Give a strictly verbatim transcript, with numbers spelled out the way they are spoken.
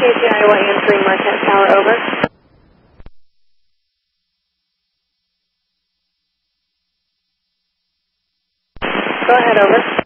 K G Iowa answering Marquette Tower, over. Go ahead, over.